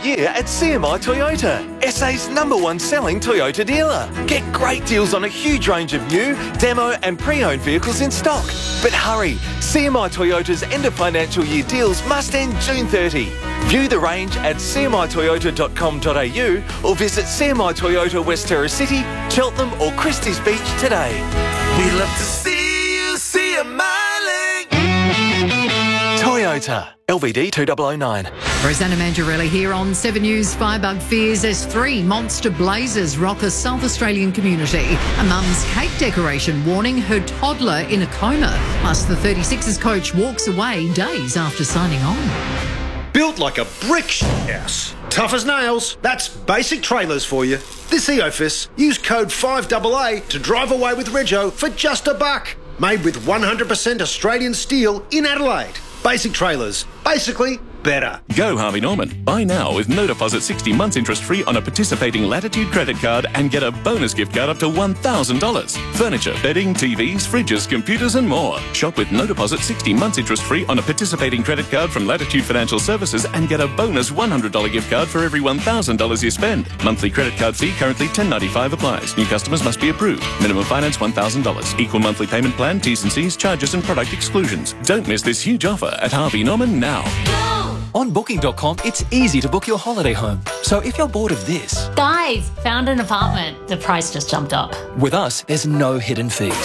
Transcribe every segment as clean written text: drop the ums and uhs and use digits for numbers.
year at CMI Toyota, SA's #1 selling Toyota dealer. Get great deals on a huge range of new, demo and pre-owned vehicles in stock. But hurry, CMI Toyota's end of financial year deals must end June 30. View the range at cmitoyota.com.au or visit CMI Toyota West Terra City, Cheltenham or Christie's Beach today. We love to see you smiling. Toyota, LVD 2009. Rosanna Mangiarelli here on 7 News. Firebug fears as 3 monster blazes rock a South Australian community. A mum's cake decoration warning her toddler in a coma. Plus, the 36ers coach walks away days after signing on. Built like a brick house. Tough as nails. That's Basic Trailers for you. This EOFIS, use code 5AA to drive away with Rego for just $1. Made with 100% Australian steel in Adelaide. Basic Trailers. Basically better. Go Harvey Norman. Buy now with no deposit 60 months interest free on a participating Latitude credit card and get a bonus gift card up to $1,000. Furniture, bedding, TVs, fridges, computers and more. Shop with no deposit 60 months interest free on a participating credit card from Latitude Financial Services and get a bonus $100 gift card for every $1,000 you spend. Monthly credit card fee currently $10.95 applies. New customers must be approved. Minimum finance $1,000. Equal monthly payment plan, T's and C's, charges and product exclusions. Don't miss this huge offer at Harvey Norman now. On Booking.com, it's easy to book your holiday home. So if you're bored of this... Guys, found an apartment. The price just jumped up. With us, there's no hidden fees.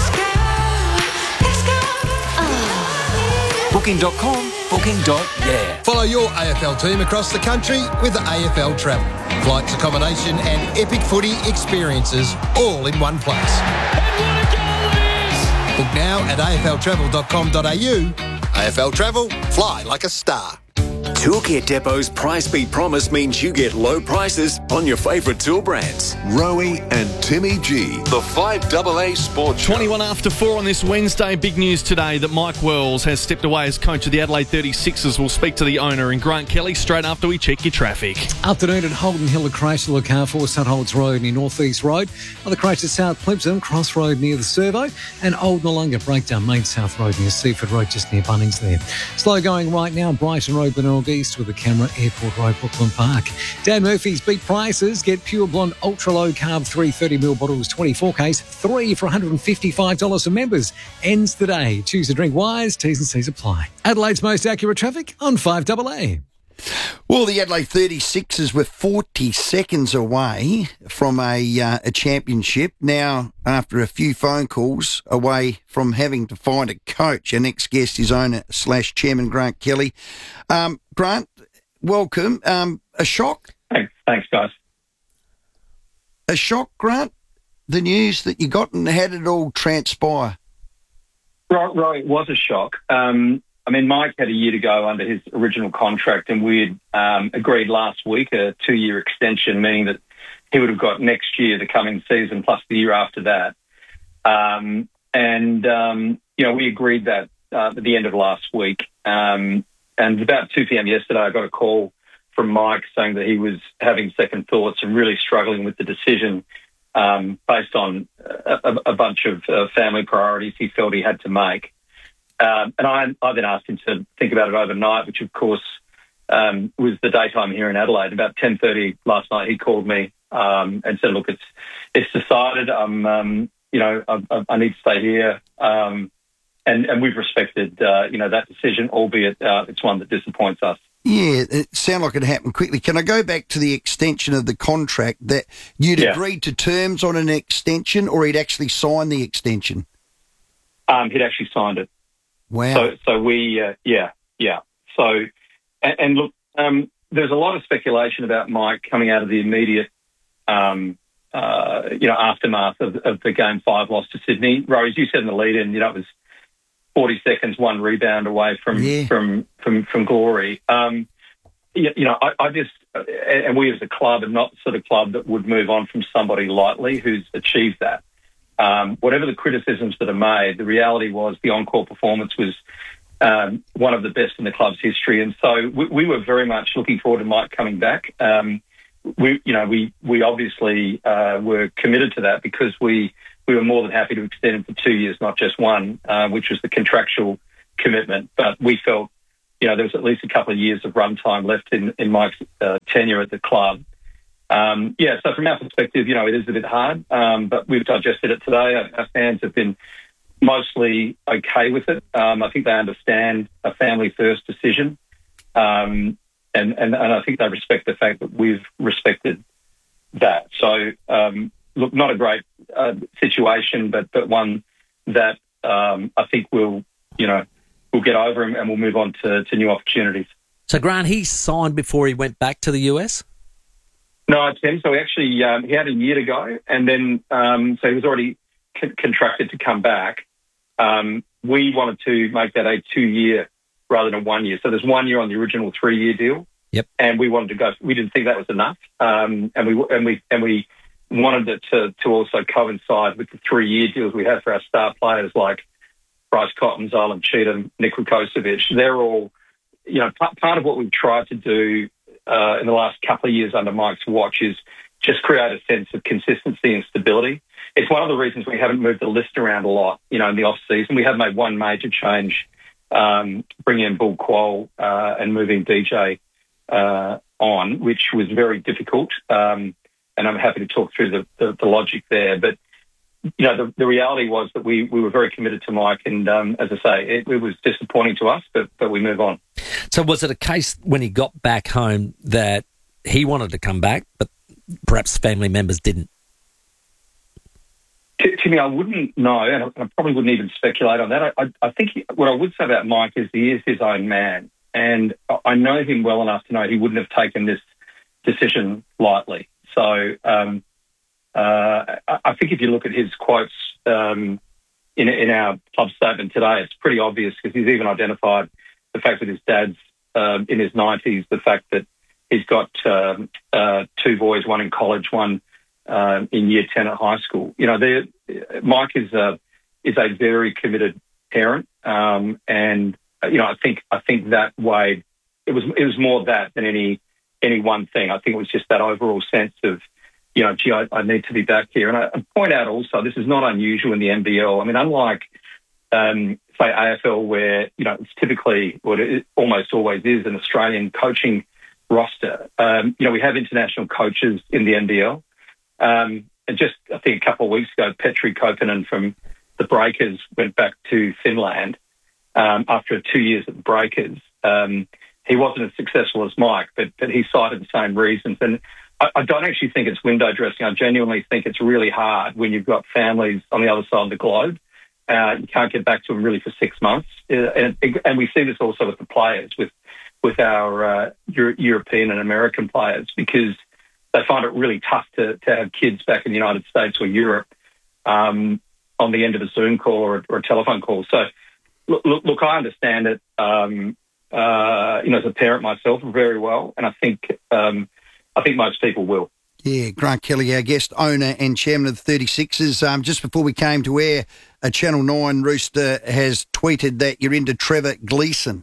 Booking.com, booking.yeah. Follow your AFL team across the country with AFL Travel. Flights, accommodation and epic footy experiences all in one place. Book now at afltravel.com.au. AFL Travel, fly like a star. Toolkit Depot's Price Beat Promise means you get low prices on your favourite tool brands. Rowie and Timmy G, The 5AA Sports Show. 21 after 4 on this Wednesday. Big news today that Mike Wells has stepped away as coach of the Adelaide 36ers. We'll speak to the owner and Grant Kelly straight after we check your traffic. Afternoon at Holden Hill, a crash of the car for St Holds Road near North East Road. Other crash at South Plimson, Cross Road near the Servo, and Old Noongar breakdown, Main South Road near Seaford Road, just near Bunnings there. Slow going right now, Brighton Road, Benilde East with the camera, Airport Road, Brooklyn Park. Dan Murphy's Beat Prices. Get Pure Blonde Ultra Low Carb 330ml bottles, 24 case, 3 for $155 for members. Ends today. Choose to drink wise. T's and C's apply. Adelaide's most accurate traffic on 5AA. Well, the Adelaide 36ers were 40 seconds away from a championship. Now, after a few phone calls away from having to find a coach, our next guest is owner/chairman Grant Kelly. Grant, welcome. A shock? Thanks, guys. A shock, Grant? The news that you got, and how did it all transpire? Right, it was a shock. Mike had a year to go under his original contract, and we had agreed last week a 2-year extension, meaning that he would have got next year, the coming season, plus the year after that. We agreed that at the end of last week. And about 2 p.m. yesterday, I got a call from Mike saying that he was having second thoughts and really struggling with the decision based on a bunch of family priorities he felt he had to make. And I then asked him to think about it overnight, which, of course, was the daytime here in Adelaide. About 10:30 last night, he called me and said, look, it's decided. I need to stay here. And we've respected, that decision, albeit it's one that disappoints us. Yeah, it sounded like it happened quickly. Can I go back to the extension of the contract, that you'd agreed to terms on an extension, or he'd actually signed the extension? He'd actually signed it. Wow. So we, So, and look, there's a lot of speculation about Mike coming out of the immediate, aftermath of the Game 5 loss to Sydney. Rose, you said in the lead-in, it was 40 seconds, 1 rebound away from glory. I just, and we as a club are not the sort of club that would move on from somebody lightly who's achieved that. Whatever the criticisms that are made, the reality was the encore performance was one of the best in the club's history. And so we were very much looking forward to Mike coming back. We obviously were committed to that because we were more than happy to extend him for 2 years, not just 1, which was the contractual commitment. But we felt there was at least a couple of years of runtime left in Mike's tenure at the club. So from our perspective, it is a bit hard, but we've digested it today. Our fans have been mostly okay with it. I think they understand a family-first decision, and I think they respect the fact that we've respected that. So, look, not a great situation, but one that I think we'll get over and we'll move on to new opportunities. So, Grant, he signed before he went back to the US? No, Tim. So he actually he had a year to go, and then so he was already contracted to come back. We wanted to make that a 2-year rather than 1 year. So there's 1 year on the original 3-year deal. Yep. And we wanted to go. We didn't think that was enough, and we wanted it to also coincide with the 3-year deals we had for our star players like Bryce Cotton, Zylan Cheatham, Nick Vukocevic. They're all, part of what we've tried to do in the last couple of years under Mike's watch is just create a sense of consistency and stability. It's one of the reasons we haven't moved the list around a lot, in the off-season. We have made one major change, bringing in Bull Quoll and moving DJ on, which was very difficult. And I'm happy to talk through the logic there. But, the reality was that we were very committed to Mike. And as I say, it was disappointing to us, but we move on. So was it a case when he got back home that he wanted to come back, but perhaps family members didn't? Timmy, I wouldn't know, and I probably wouldn't even speculate on that. I think what I would say about Mike is he is his own man. And I know him well enough to know he wouldn't have taken this decision lightly. So I think if you look at his quotes in our club statement today, it's pretty obvious because he's even identified the fact that his dad's in his 90s, the fact that he's got 2 boys, one in college, one in year 10 at high school. Mike is a very committed parent, and I think that way it was more that than any one thing. I think it was just that overall sense of, gee, I need to be back here. And I point out also, this is not unusual in the NBL. I mean, unlike, say, AFL, where, it's typically, or it almost always is, an Australian coaching roster. We have international coaches in the NBL. And just, I think a couple of weeks ago, Petri Koponen from the Breakers went back to Finland after 2 years at the Breakers. He wasn't as successful as Mike, but he cited the same reasons. And I don't actually think it's window dressing. I genuinely think it's really hard when you've got families on the other side of the globe. You can't get back to them really for 6 months. And we see this also with the players, with our European and American players, because they find it really tough to have kids back in the United States or Europe on the end of a Zoom call or a telephone call. So, look, I understand it, as a parent myself very well, and I think most people will. Yeah, Grant Kelly, our guest, owner and chairman of the 36ers. Just before we came to air, a Channel 9 rooster has tweeted that you're into Trevor Gleeson.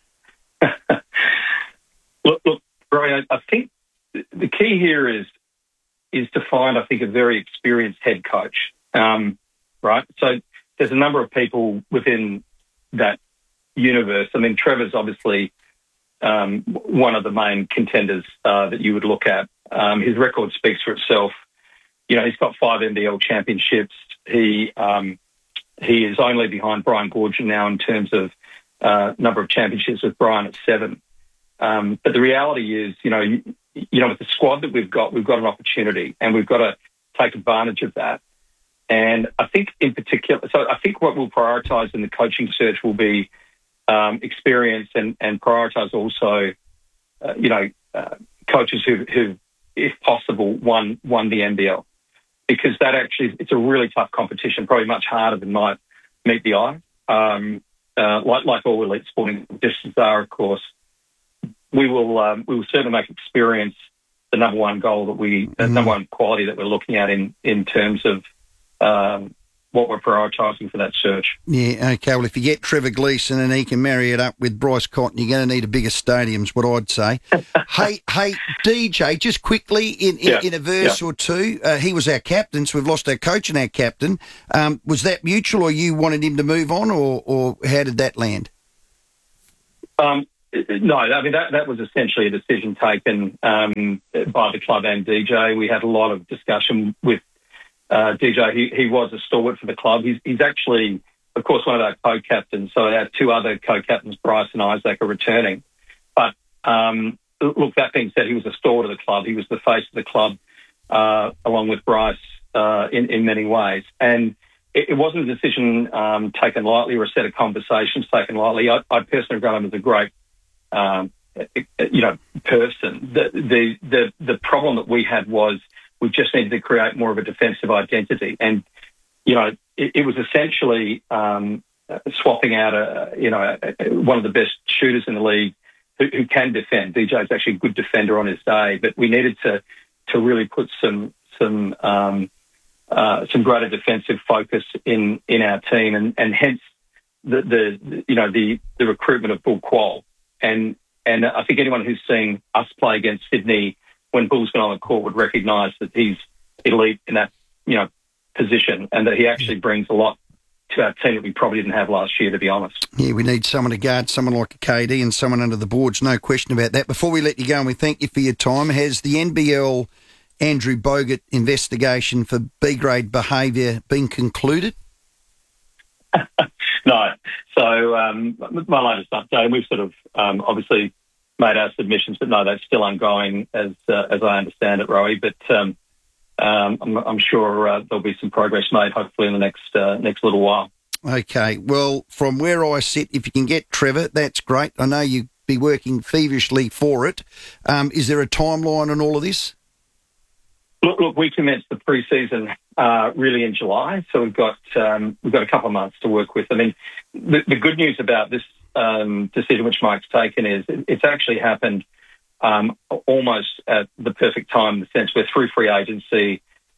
Look, Rory, I think the key here is to find, I think, a very experienced head coach, right? So there's a number of people within that universe. I mean, Trevor's obviously one of the main contenders that you would look at. His record speaks for itself. He's got 5 NBL championships. He is only behind Brian Goorjian now in terms of number of championships, with Brian at 7. But the reality is, with the squad that we've got an opportunity, and we've got to take advantage of that. And I think in particular, so I think what we'll prioritise in the coaching search will be experience and prioritise also, coaches who, if possible, won the NBL, because that actually, it's a really tough competition, probably much harder than might meet the eye. Like all elite sporting competitions are, of course. We will certainly make experience the number one goal the number one quality that we're looking at in terms of what we're prioritising for that search. Yeah, okay. Well, if you get Trevor Gleeson and he can marry it up with Bryce Cotton, you're going to need a bigger stadium, is what I'd say. hey, DJ, just quickly in a verse or two, he was our captain, so we've lost our coach and our captain. Was that mutual, or you wanted him to move on, or how did that land? No, I mean, that was essentially a decision taken by the club and DJ. We had a lot of discussion with DJ. He was a stalwart for the club. He's actually, of course, one of our co-captains. So our two other co-captains, Bryce and Isaac, are returning. But look, that being said, he was a stalwart of the club. He was the face of the club, along with Bryce, in many ways. And it wasn't a decision taken lightly or a set of conversations taken lightly. I personally regard him as a great, person. The problem that we had was we just needed to create more of a defensive identity, and it was essentially swapping out one of the best shooters in the league who can defend. DJ's actually a good defender on his day, but we needed to really put some greater defensive focus in our team, and hence the recruitment of Bull Quoll. And I think anyone who's seen us play against Sydney when Bull's been on the court would recognise that he's elite in that position, and that he actually brings a lot to our team that we probably didn't have last year, to be honest. Yeah, we need someone to guard someone like a KD and someone under the boards, no question about that. Before we let you go, and we thank you for your time, has the NBL Andrew Bogut investigation for B-grade behaviour been concluded? No. So my latest update, we've sort of obviously made our submissions, but no, that's still ongoing as I understand it, Rowie. But I'm sure there'll be some progress made, hopefully in the next little while. Okay. Well, from where I sit, if you can get Trevor, that's great. I know you'd be working feverishly for it. Is there a timeline on all of this? Look, we commenced the pre-season really in July, so we've got a couple of months to work with. I mean, the good news about this decision which Mike's taken is it's actually happened almost at the perfect time, in the sense we're through free agency.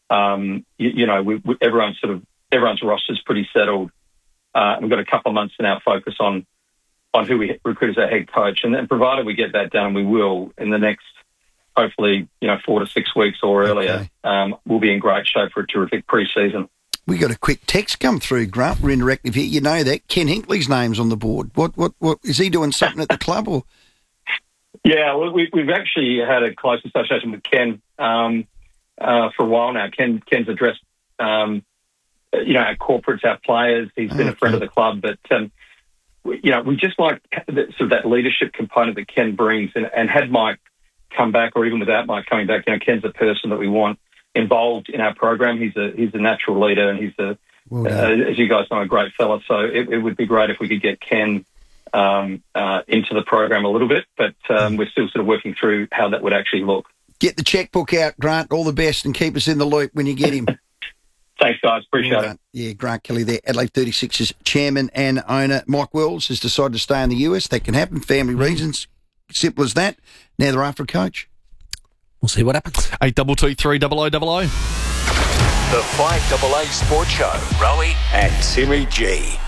Everyone's roster's pretty settled. We've got a couple of months to now focus on who we recruit as our head coach, and then provided we get that done, we will in the next, hopefully, 4 to 6 weeks or earlier, we'll be in great shape for a terrific pre-season. We got a quick text come through, Grant. We're interactive here. You know that Ken Hinkley's name's on the board. What is he doing something at the club or? Yeah, well, we've actually had a close association with Ken for a while now. Ken's addressed our corporates, our players. He's been a friend of the club, but we just like sort of that leadership component that Ken brings, and had Mike come back, or even without Mike coming back, Ken's a person that we want involved in our program. He's a natural leader, and he's as you guys know, a great fella. So it would be great if we could get Ken into the program a little bit, but we're still sort of working through how that would actually look. Get the checkbook out, Grant. All the best, and keep us in the loop when you get him. Thanks, guys. Appreciate it. Yeah, Grant Kelly there, Adelaide 36's chairman and owner. Mike Wells has decided to stay in the US. That can happen, family reasons. Simple as that. Now they're after a coach. We'll see what happens. 8223 0000. The 5AA Sports Show. Rowie and Timmy G.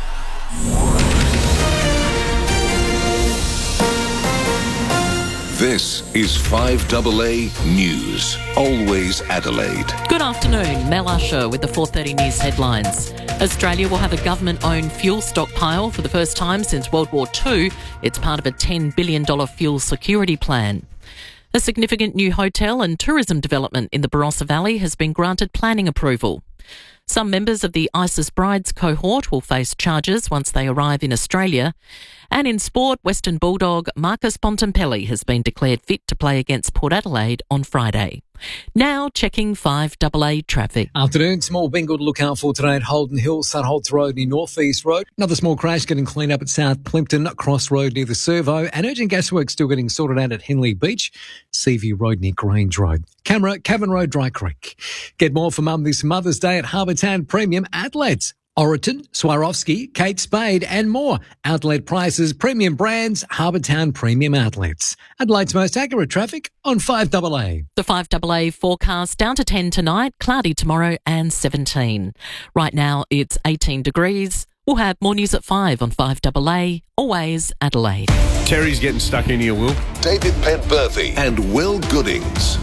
This is 5AA News. Always Adelaide. Good afternoon. Mel Usher with the 4:30 News headlines. Australia will have a government-owned fuel stockpile for the first time since World War II. It's part of a $10 billion fuel security plan. A significant new hotel and tourism development in the Barossa Valley has been granted planning approval. Some members of the ISIS Brides cohort will face charges once they arrive in Australia. And in sport, Western Bulldog Marcus Bontempelli has been declared fit to play against Port Adelaide on Friday. Now checking 5AA traffic. Afternoon, small bingle to look out for today at Holden Hill, Sutholts Road near North East Road. Another small crash getting cleaned up at South Plimpton, Cross Road near the Servo, and urgent gaswork still getting sorted out at Henley Beach, Seaview Road near Grange Road. Camera, Cavan Road, Dry Creek. Get more for Mum this Mother's Day at Harbour Town Premium Outlets. Oraton, Swarovski, Kate Spade and more. Outlet prices, premium brands, Harbour Town Premium Outlets. Adelaide's most accurate traffic on 5AA. The 5AA forecast down to 10 tonight, cloudy tomorrow and 17. Right now it's 18 degrees. We'll have more news at 5 on 5AA. Always Adelaide. Terry's getting stuck in here, Will. David Penberthy and Will Goodings.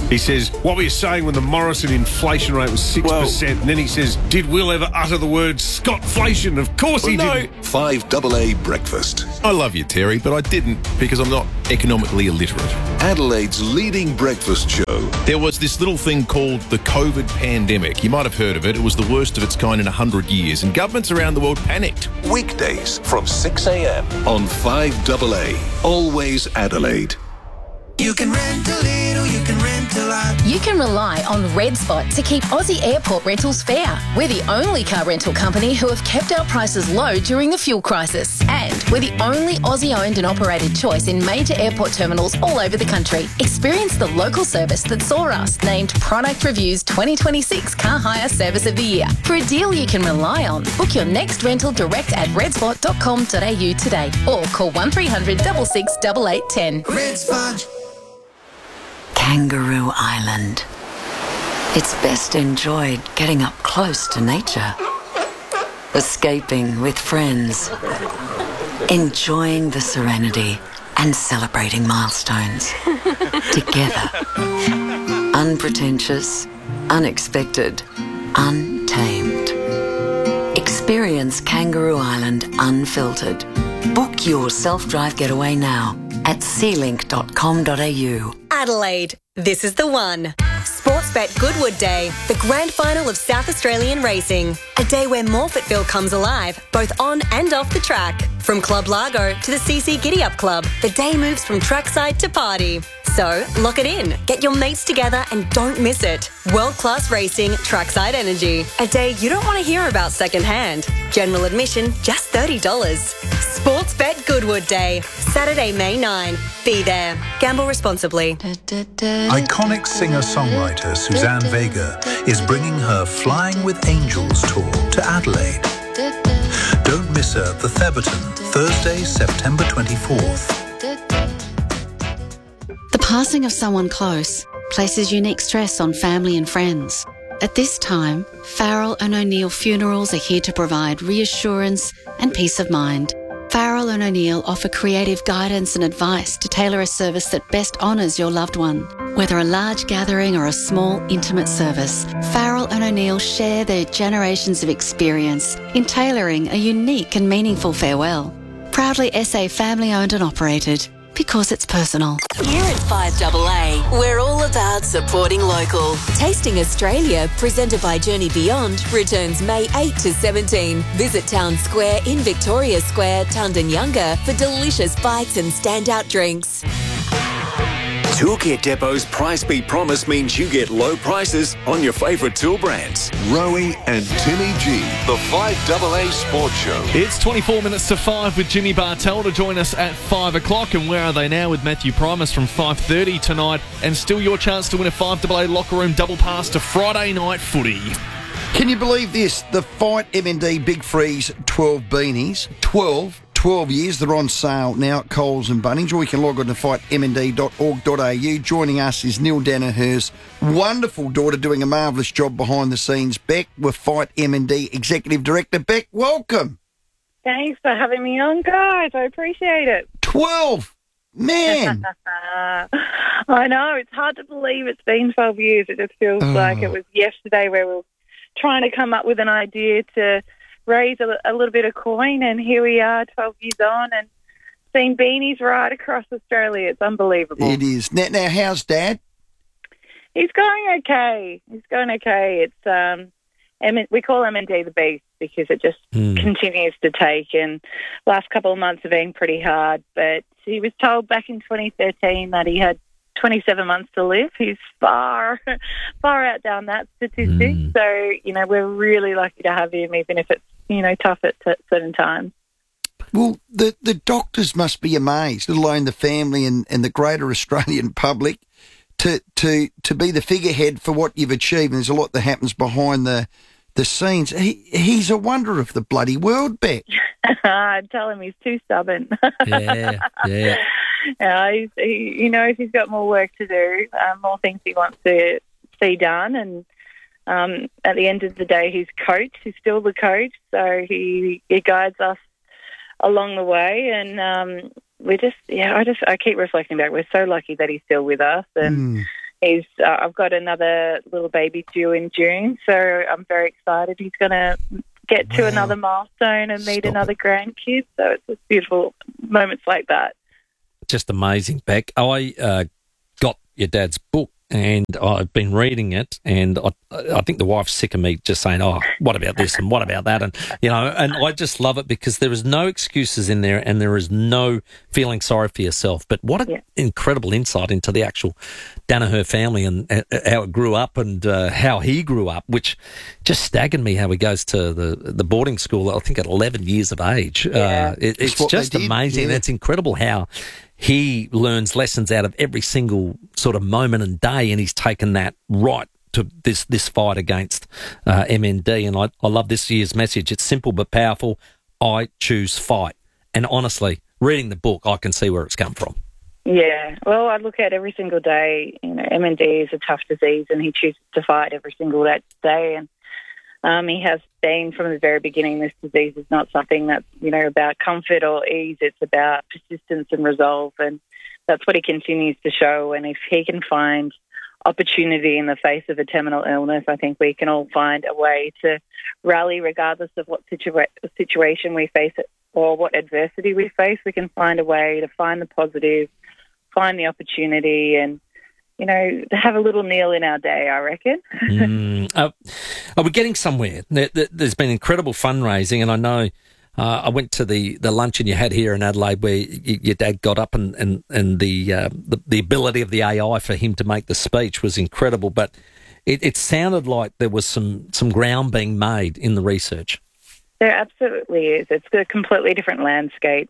He says, what were you saying when the Morrison inflation rate was 6%? And then he says, did Will ever utter the word Scottflation? Of course he didn't. 5AA Breakfast. I love you, Terry, but I didn't because I'm not economically illiterate. Adelaide's leading breakfast show. There was this little thing called the COVID pandemic. You might have heard of it. It was the worst of its kind in 100 years, and governments around the world panicked. Weekdays from 6 a.m. on 5AA. Always Adelaide. You can rent a little, you can rent a lot. You can rely on Red Spot to keep Aussie airport rentals fair. We're the only car rental company who have kept our prices low during the fuel crisis. And we're the only Aussie-owned and operated choice in major airport terminals all over the country. Experience the local service that saw us named Product Review's 2026 Car Hire Service of the Year. For a deal you can rely on, book your next rental direct at redspot.com.au today or call 1300 66 8810. Red Spot. Kangaroo Island. It's best enjoyed getting up close to nature, escaping with friends, enjoying the serenity and celebrating milestones together. Unpretentious, unexpected, untamed. Experience Kangaroo Island unfiltered. Book your self-drive getaway now at sealink.com.au. Adelaide, this is the one. Sportsbet Goodwood Day, the grand final of South Australian racing. A day where Morfettville comes alive, both on and off the track. From Club Largo to the CC Giddy Up Club, the day moves from trackside to party. So, lock it in, get your mates together and don't miss it. World-class racing, trackside energy. A day you don't want to hear about secondhand. General admission, just $30. Sportsbet Goodwood Day, Saturday, May 9. Be there. Gamble responsibly. Iconic singer-songwriter Suzanne Vega is bringing her Flying with Angels tour to Adelaide. Don't miss her at the Theberton, Thursday, September 24th. The passing of someone close places unique stress on family and friends. At this time, Farrell and O'Neill Funerals are here to provide reassurance and peace of mind. Farrell and O'Neill offer creative guidance and advice to tailor a service that best honours your loved one. Whether a large gathering or a small, intimate service, Farrell and O'Neill share their generations of experience in tailoring a unique and meaningful farewell. Proudly SA family-owned and operated, because it's personal. Here at 5AA, we're all about supporting local. Tasting Australia, presented by Journey Beyond, returns May 8 to 17. Visit Town Square in Victoria Square, Tundanyunga, for delicious bites and standout drinks. Toolkit Depot's Price Beat Promise means you get low prices on your favourite tool brands. Rowie and Timmy G, the 5AA Sports Show. It's 24 minutes to 5 with Jimmy Bartell to join us at 5 o'clock. And where are they now with Matthew Primus from 5:30 tonight? And still your chance to win a 5AA locker room double pass to Friday night footy. Can you believe this? The Fight MND Big Freeze 12 beanies, 12 years. They're on sale now at Coles and Bunnings, or you can log on to fightmnd.org.au. Joining us is Neil Danaher's wonderful daughter doing a marvellous job behind the scenes. Beck, with Fight MND Executive Director. Beck, welcome. Thanks for having me on, guys. I appreciate it. 12! Man! I know. It's hard to believe it's been 12 years. It just feels like it was yesterday where we were trying to come up with an idea to raise a little bit of coin, and here we are 12 years on and seeing beanies right across Australia. It's unbelievable. It is. Now how's Dad? He's going okay. It's we call MND the beast because it just continues to take, and last couple of months have been pretty hard, but he was told back in 2013 that he had 27 months to live. He's far out down that statistic. So, we're really lucky to have him, even if it's, tough at certain times. Well, the doctors must be amazed, let alone the family and the greater Australian public, to be the figurehead for what you've achieved. And there's a lot that happens behind the scenes. He's a wonder of the bloody world, Beck. I tell him he's too stubborn. Yeah. He knows he's got more work to do, more things he wants to see done, and at the end of the day, he's coach. He's still the coach, so he guides us along the way, and I keep reflecting back. We're so lucky that he's still with us, and I've got another little baby due in June, so I'm very excited. He's going to get to another milestone and meet another grandkid. So it's just beautiful moments like that. Just amazing, Beck. I got your dad's book and I've been reading it, and I think the wife's sick of me just saying, oh, what about this and what about that? And, you know, and I just love it because there is no excuses in there and there is no feeling sorry for yourself. But what an incredible insight into the actual Danaher family and how it grew up and how he grew up, which just staggered me how he goes to the boarding school, I think at 11 years of age. It's just amazing. Yeah. It's incredible how he learns lessons out of every single sort of moment and day, and he's taken that right to this fight against MND. And I love this year's message. It's simple but powerful. I choose fight. And honestly, reading the book, I can see where it's come from. Yeah, well, I look at every single day, you know, MND is a tough disease and he chooses to fight every single day. And he has been from the very beginning, this disease is not something that's, you know, about comfort or ease. It's about persistence and resolve. And that's what he continues to show. And if he can find opportunity in the face of a terminal illness, I think we can all find a way to rally regardless of what situation we face or what adversity we face. We can find a way to find the positive, find the opportunity, and, you know, to have a little Neil in our day, I reckon. Are we getting somewhere? There's been incredible fundraising, and I know I went to the luncheon you had here in Adelaide where your dad got up and the ability of the AI for him to make the speech was incredible, but it sounded like there was some ground being made in the research. There absolutely is. It's a completely different landscape.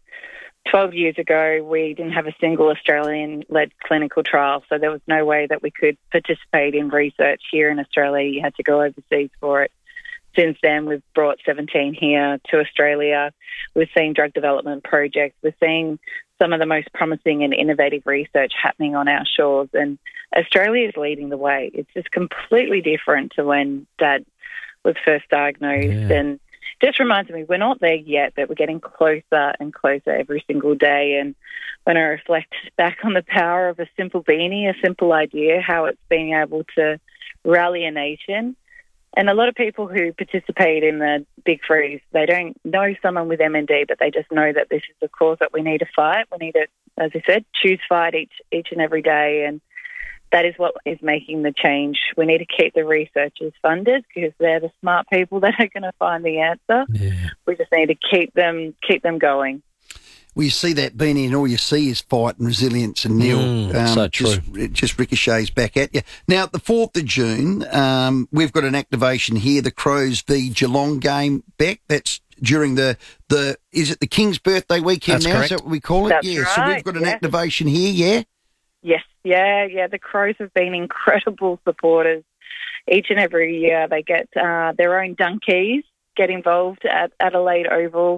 12 years ago, we didn't have a single Australian-led clinical trial, so there was no way that we could participate in research here in Australia. You had to go overseas for it. Since then, we've brought 17 here to Australia. We're seeing drug development projects. We're seeing some of the most promising and innovative research happening on our shores, and Australia is leading the way. It's just completely different to when Dad was first diagnosed, and just reminds me we're not there yet, but we're getting closer and closer every single day. And when I reflect back on the power of a simple beanie, a simple idea, how it's being able to rally a nation. And a lot of people who participate in the Big Freeze, they don't know someone with MND, but they just know that this is the cause that we need to fight. We need to, as I said, choose fight each and every day. And that is what is making the change. We need to keep the researchers funded because they're the smart people that are going to find the answer. Yeah. We just need to keep them going. Well, you see that, Beanie, and all you see is fight and resilience. And Neil, so true. It just ricochets back at you. Now, the 4th of June, we've got an activation here, the Crows v Geelong game, Beck. That's during the is it the King's birthday weekend? That's now? correct. Is that what we call it? That's yeah. right. So we've got an activation here, yeah? Yes, yeah. The Crows have been incredible supporters. Each and every year they get their own dunkies, get involved at Adelaide Oval,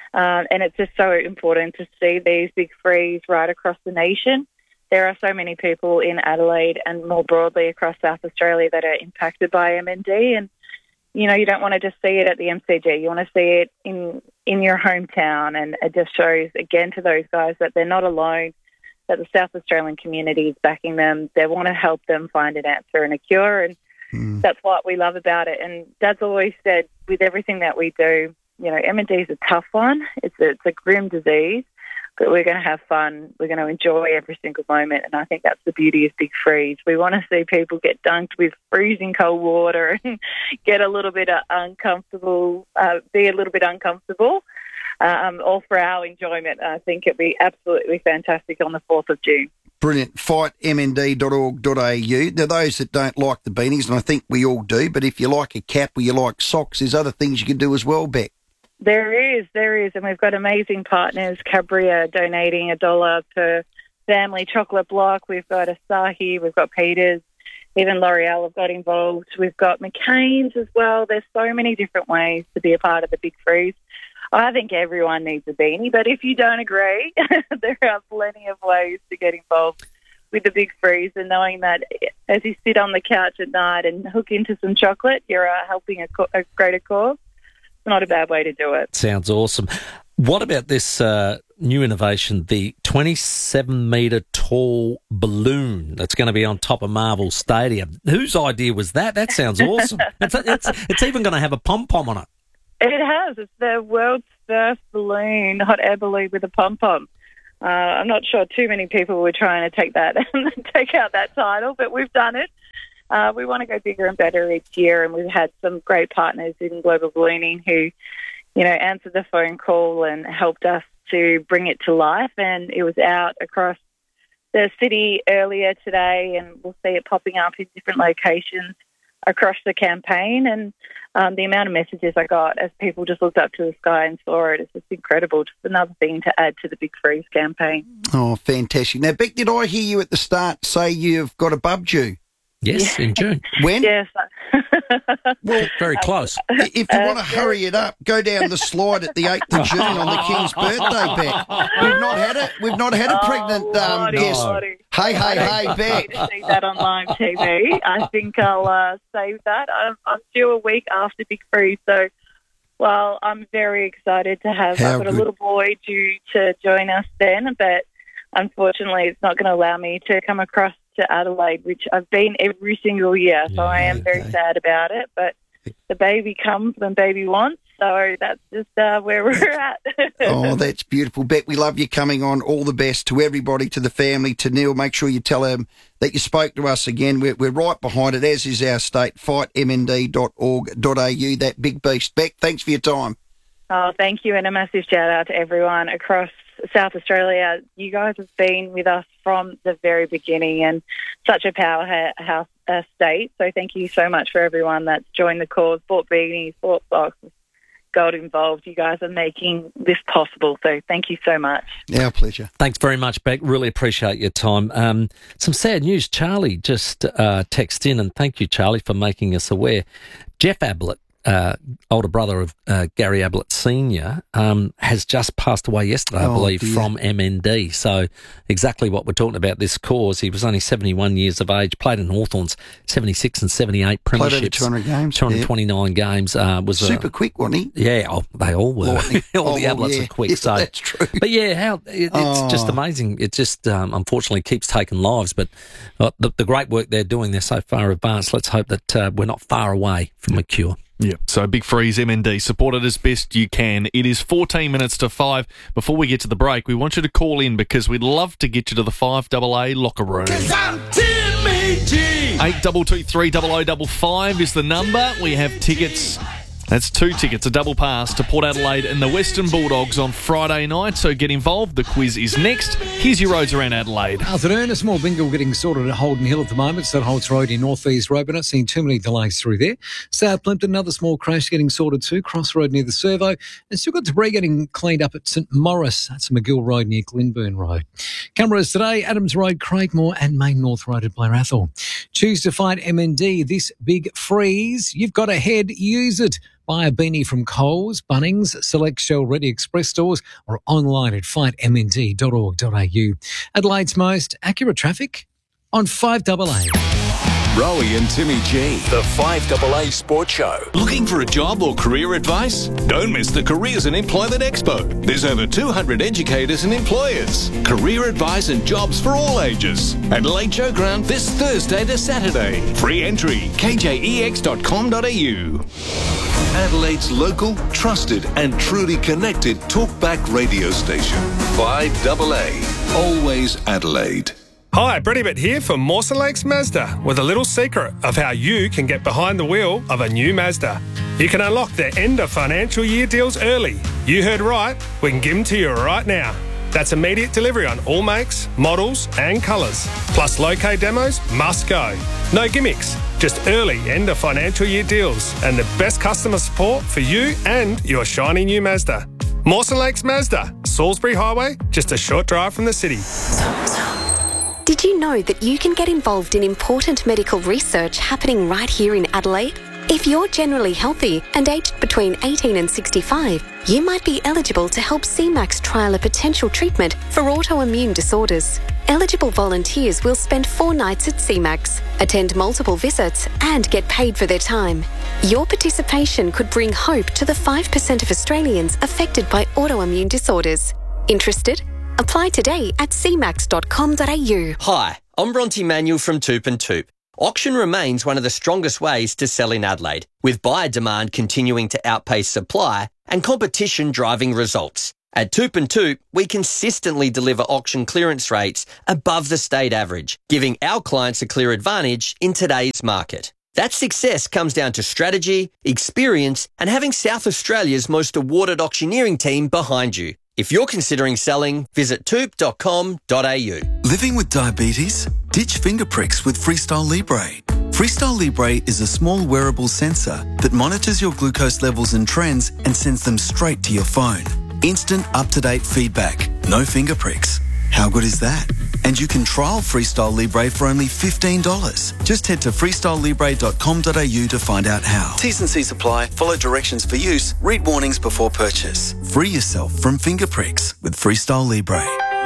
and it's just so important to see these Big Frees right across the nation. There are so many people in Adelaide and more broadly across South Australia that are impacted by MND, and you know, you don't want to just see it at the MCG. You want to see it in your hometown, and it just shows again to those guys that they're not alone, that the South Australian community is backing them. They want to help them find an answer and a cure, and that's what we love about it. And Dad's always said, with everything that we do, you know, MND is a tough one. It's a grim disease, but we're going to have fun. We're going to enjoy every single moment, and I think that's the beauty of Big Freeze. We want to see people get dunked with freezing cold water and get a little bit uncomfortable, be a little bit uncomfortable, all for our enjoyment. I think it'd be absolutely fantastic on the 4th of June. Brilliant. Fightmnd.org.au. Now, those that don't like the beanies, and I think we all do, but if you like a cap or you like socks, there's other things you can do as well, Beck. There is, and we've got amazing partners. Cadbury are donating $1 per family chocolate block. We've got Asahi, we've got Peters, even L'Oreal have got involved. We've got McCain's as well. There's so many different ways to be a part of the Big Freeze. I think everyone needs a beanie, but if you don't agree, there are plenty of ways to get involved with the Big Freeze, and knowing that as you sit on the couch at night and hook into some chocolate, you're helping a greater cause. It's not a bad way to do it. Sounds awesome. What about this new innovation, the 27-metre tall balloon that's going to be on top of Marvel Stadium. Whose idea was that? That sounds awesome. It's even going to have a pom-pom on it. It has. It's the world's first balloon, hot air balloon with a pom-pom. I'm not sure too many people were trying to take out that title, but we've done it. We want to go bigger and better each year, and we've had some great partners in Global Ballooning who, answered the phone call and helped us to bring it to life. And it was out across the city earlier today, and we'll see it popping up in different locations across the campaign. And the amount of messages I got as people just looked up to the sky and saw it, it's just incredible. Just another thing to add to the Big Freeze campaign. Oh, fantastic. Now, Beck, did I hear you at the start say you've got a bub due? Yes, in June. When? Yes. Well, very close. If you want to hurry it up, go down the slide at the 8th of June on the King's birthday, Beck. We've not had a pregnant guest. Hey, Beck. To see that on live TV. I think I'll save that. I'm due a week after Big Freeze, so I'm very excited to have. I've got a little boy due to join us then, but unfortunately, it's not going to allow me to come across to Adelaide, which I've been every single year, so I am very sad about it, but the baby comes when baby wants, so that's just where we're at. Oh, that's beautiful. Beck, we love you coming on. All the best to everybody, to the family, to Neil. Make sure you tell him that you spoke to us again. We're right behind it, as is our state, fightmnd.org.au, that big beast. Beck, thanks for your time. Oh, thank you, and a massive shout-out to everyone across South Australia. You guys have been with us from the very beginning and such a powerhouse state. So thank you so much for everyone that's joined the cause, bought beanies, bought socks, got involved. You guys are making this possible. So thank you so much. Our pleasure. Thanks very much, Beck. Really appreciate your time. Some sad news. Charlie just texted in, and thank you, Charlie, for making us aware. Jeff Ablett, older brother of Gary Ablett Sr., has just passed away yesterday, I believe, from MND. So exactly what we're talking about, this cause. He was only 71 years of age, played in Hawthorns, 76 and 78 premierships. Played over 200 games. 229 games. Was super quick, wasn't he? Yeah, they all were. All the Ablets are quick. So that's true. But yeah, it's just amazing. It just unfortunately keeps taking lives. But the great work they're doing, they're so far advanced. Let's hope that we're not far away from a cure. Yeah, so Big Freeze MND, support it as best you can. It is 14 minutes to 5. Before we get to the break, we want you to call in because we'd love to get you to the 5AA locker room. 82230055 is the number. We have tickets. That's 2 tickets, a double pass to Port Adelaide and the Western Bulldogs on Friday night. So get involved. The quiz is next. Here's your roads around Adelaide. Afternoon, a small bingo getting sorted at Holden Hill at the moment. St Holt's Road in North East Road. We're not seeing too many delays through there. South Plimpton, another small crash getting sorted too. Cross Road near the Servo. And still got debris getting cleaned up at St Maurice. That's McGill Road near Glenburn Road. Cameras today, Adams Road, Craigmore and Main North Road at Blair Athol. Choose to fight MND this Big Freeze. You've got a head, use it. Buy a beanie from Coles, Bunnings, select Shell Ready Express stores or online at fightmnd.org.au. Adelaide's most accurate traffic on 5AA. Rowie and Timmy G, the 5AA Sports Show. Looking for a job or career advice? Don't miss the Careers and Employment Expo. There's over 200 educators and employers. Career advice and jobs for all ages. Adelaide Showground this Thursday to Saturday. Free entry, kjex.com.au. Adelaide's local, trusted and truly connected talkback radio station. 5AA. Always Adelaide. Hi, Brady Bitt here from Mawson Lakes Mazda with a little secret of how you can get behind the wheel of a new Mazda. You can unlock their end of financial year deals early. You heard right, we can give them to you right now. That's immediate delivery on all makes, models and colours. Plus low-K demos must go. No gimmicks, just early end of financial year deals and the best customer support for you and your shiny new Mazda. Mawson Lakes Mazda, Salisbury Highway, just a short drive from the city. Did you know that you can get involved in important medical research happening right here in Adelaide? If you're generally healthy and aged between 18 and 65, you might be eligible to help CMAX trial a potential treatment for autoimmune disorders. Eligible volunteers will spend 4 nights at CMAX, attend multiple visits and get paid for their time. Your participation could bring hope to the 5% of Australians affected by autoimmune disorders. Interested? Apply today at cmax.com.au. Hi, I'm Bronte Manuel from Toop and Toop. Auction remains one of the strongest ways to sell in Adelaide, with buyer demand continuing to outpace supply and competition driving results. At Toop and Toop, we consistently deliver auction clearance rates above the state average, giving our clients a clear advantage in today's market. That success comes down to strategy, experience, and having South Australia's most awarded auctioneering team behind you. If you're considering selling, visit toop.com.au. Living with diabetes? Ditch finger pricks with Freestyle Libre. Freestyle Libre is a small wearable sensor that monitors your glucose levels and trends and sends them straight to your phone. Instant, up-to-date feedback. No finger pricks. How good is that? And you can trial Freestyle Libre for only $15. Just head to freestylelibre.com.au to find out how. T's and C's apply. Follow directions for use. Read warnings before purchase. Free yourself from finger pricks with Freestyle Libre.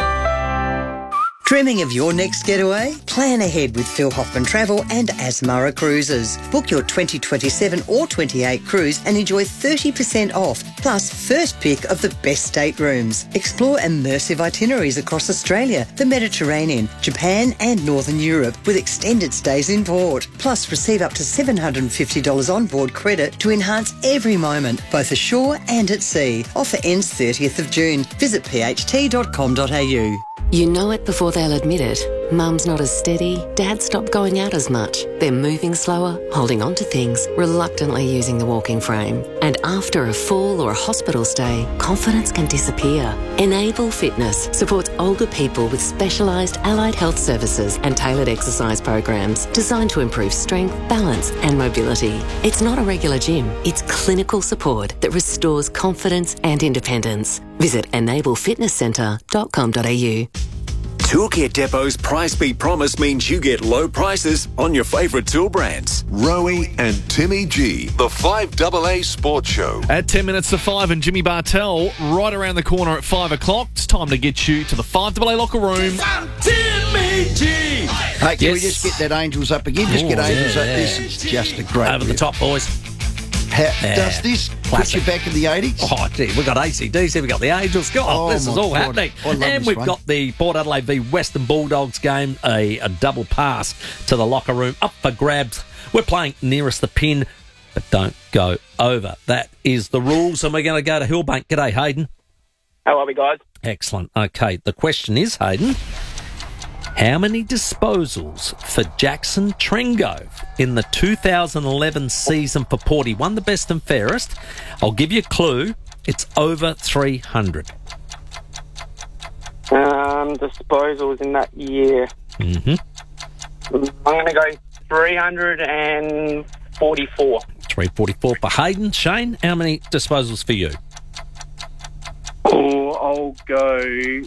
Dreaming of your next getaway? Plan ahead with Phil Hoffman Travel and Asmara Cruises. Book your 2027 or 28 cruise and enjoy 30% off, plus first pick of the best staterooms. Explore immersive itineraries across Australia, the Mediterranean, Japan and Northern Europe with extended stays in port. Plus receive up to $750 onboard credit to enhance every moment, both ashore and at sea. Offer ends 30th of June. Visit pht.com.au. You know it before they'll admit it. Mum's not as steady, Dad stopped going out as much. They're moving slower, holding on to things, reluctantly using the walking frame. And after a fall or a hospital stay, confidence can disappear. Enable Fitness supports older people with specialised allied health services and tailored exercise programs designed to improve strength, balance and mobility. It's not a regular gym, it's clinical support that restores confidence and independence. Visit enablefitnesscentre.com.au. Toolkit Depot's Price Beat Promise means you get low prices on your favourite tool brands. Rowie and Timmy G, the 5AA Sports Show. At 10 minutes to 5 and Jimmy Bartell right around the corner at 5 o'clock. It's time to get you to the 5AA locker room. Timmy G! Hey, can we just get that Angels up again? Just get Angels up. This is just a great Over the top, boys. Does this put you back in the 80s? Oh, gee, we've got ACDC, we've got the Angels. God, this is all happening. And we've got the Port Adelaide v Western Bulldogs game, a double pass to the locker room, up for grabs. We're playing nearest the pin, but don't go over. That is the rules, and we're going to go to Hillbank. G'day, Hayden. How are we, guys? Excellent. Okay, the question is, Hayden, how many disposals for Jackson Trengove in the 2011 season for Port? He won the best and fairest. I'll give you a clue. It's over 300. Disposals in that year. Mm-hmm. I'm going to go 344. 344 for Hayden. Shane, how many disposals for you? Oh, I'll go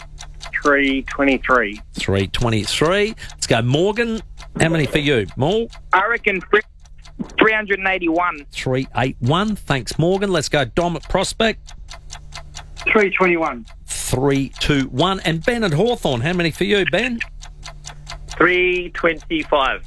323. 323. Let's go Morgan. How many for you? More? I reckon 381. 381. Thanks, Morgan. Let's go Dom at Prospect. 321. 321. And Ben at Hawthorn. How many for you, Ben? 325.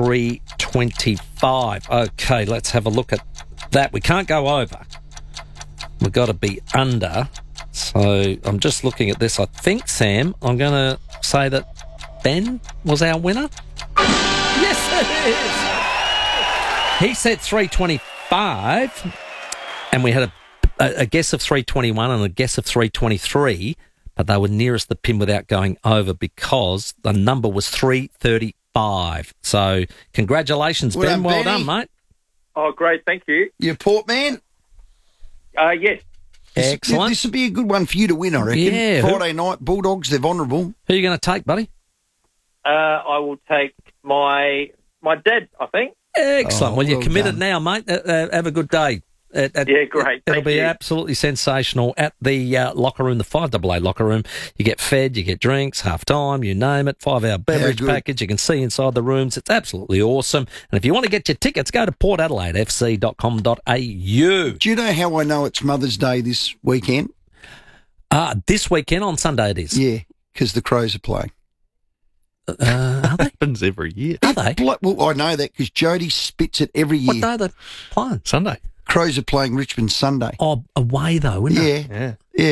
325. Okay, let's have a look at that. We can't go over. We've got to be under. So I'm just looking at this. I think, Sam, I'm going to say that Ben was our winner. Yes, it is. He said 325, and we had a guess of 321 and a guess of 323, but they were nearest the pin without going over because the number was 335. So congratulations, Ben. Well done, mate. Oh, great. Thank you. You Port man? Yes. Excellent. This would be a good one for you to win, I reckon. Yeah. Friday night, Bulldogs, they're vulnerable. Who are you going to take, buddy? I will take my dad, I think. Excellent. Well, you're committed now, mate. Have a good day. Yeah, great. It'll be absolutely sensational at the locker room, the 5AA locker room. You get fed, you get drinks, half time, you name it, 5-hour beverage package. You can see inside the rooms. It's absolutely awesome. And if you want to get your tickets, go to portadelaidefc.com.au. Do you know how I know it's Mother's Day this weekend? This weekend on Sunday it is. Yeah, because the Crows are playing. Are they? Happens every year. Are they? Well, I know that because Jody spits it every year. What day are they playing? Sunday. Crows are playing Richmond Sunday. Oh, away though, isn't it? Yeah.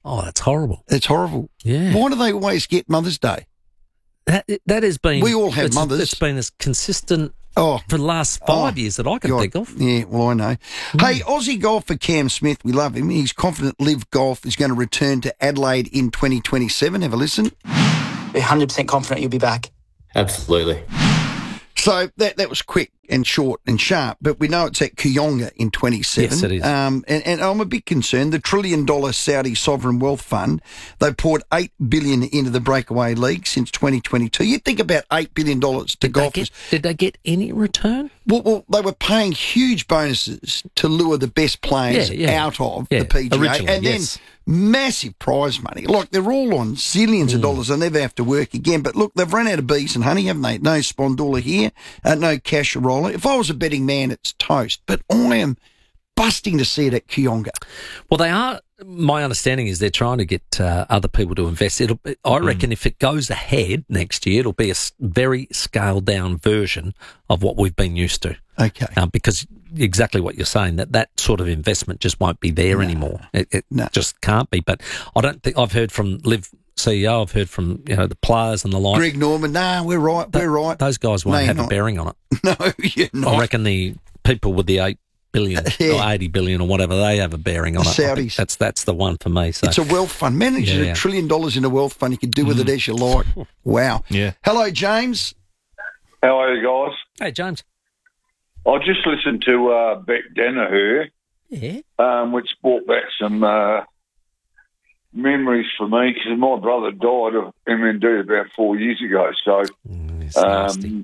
Oh, that's horrible. It's horrible. Yeah. Why do they always get Mother's Day? That has been... We all have mothers. It's been as consistent for the last 5 years that I can think of. Yeah, well, I know. Hey, Aussie golfer Cam Smith, we love him. He's confident Live Golf is going to return to Adelaide in 2027. Have a listen. Be 100% confident you'll be back. Absolutely. So that was quick and short and sharp, but we know it's at Kooyonga in 27. Yes, it is. And I'm a bit concerned. The $1 trillion Saudi sovereign wealth fund, they poured $8 billion into the breakaway league since 2022. You'd think about $8 billion to golfers. Did they get any return? Well, they were paying huge bonuses to lure the best players out of the PGA, and then massive prize money. Like, they're all on zillions of dollars. They'll never have to work again. But look, they've run out of bees and honey, haven't they? No Spondula here, no Casharola. If I was a betting man, it's toast. But I am busting to see it at Kooyonga. Well, they are. My understanding is they're trying to get other people to invest. I reckon if it goes ahead next year, it'll be a very scaled down version of what we've been used to. Okay. Because exactly what you're saying, that sort of investment just won't be there anymore. It just can't be. But I don't think I've heard from Liv CEO. I've heard from the players and the like. Greg Norman. We're right. We're right. Those guys won't have a bearing on it. No, you're not. I reckon the people with the $8 billion or 80 billion or whatever, they have a bearing on it. Saudis. That's the one for me. So. It's a wealth fund. Managing $1 trillion in a wealth fund, you can do with it as you like. Wow. Yeah. Hello, James. How are you guys? Hey, James. I just listened to Beck Danaher, which brought back some memories for me because my brother died of MND about 4 years ago. So, and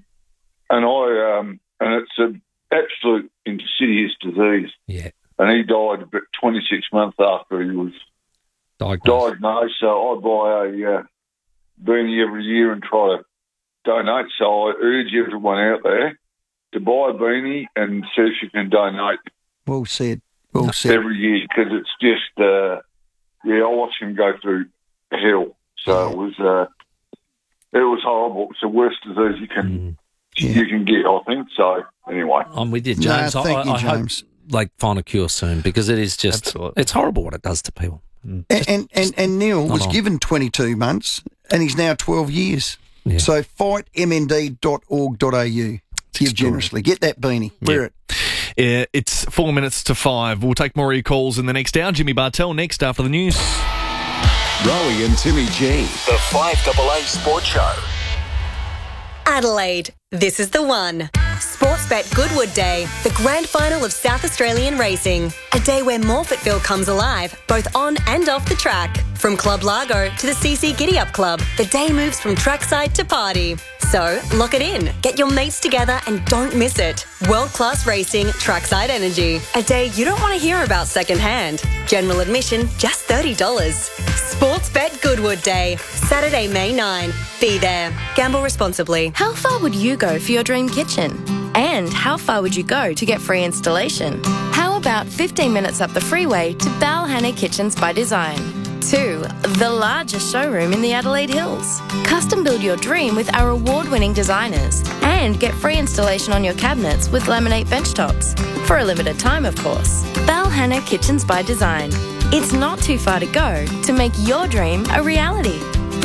it's an absolute insidious disease. Yeah. And he died about 26 months after he was diagnosed. So I buy a beanie every year and try to donate. So I urge everyone out there to buy a beanie and see if you can donate. Well said. Well said. Every year, because it's just, I watch him go through hell. So it was horrible. It's the worst disease you can get, I think. So anyway, I'm with you, James. No, thank you, James. I hope they find a cure soon because it is just it's horrible what it does to people. And Neil was given 22 months and he's now 12 years. Yeah. So fightmnd.org.au. Give generously. Get that beanie. Wear it. It's 4 minutes to 5. We'll take more of your calls in the next hour. Jimmy Bartell next after the news. Rowie and Timmy G, the 5AA Sport Show. Adelaide, this is the one. Sportsbet Goodwood Day, the grand final of South Australian racing. A day where Morphettville comes alive, both on and off the track. From Club Largo to the CC Giddy Up Club, the day moves from trackside to party. So, lock it in, get your mates together and don't miss it. World-class racing, trackside energy. A day you don't want to hear about secondhand. General admission, just $30. Sportsbet Goodwood Day, Saturday, May 9. Be there. Gamble responsibly. How far would you go for your dream kitchen? And how far would you go to get free installation? How about 15 minutes up the freeway to Balhanna Kitchens by Design? 2. The largest showroom in the Adelaide Hills. Custom build your dream with our award-winning designers and get free installation on your cabinets with laminate benchtops. For a limited time, of course. Balhanna Kitchens by Design. It's not too far to go to make your dream a reality.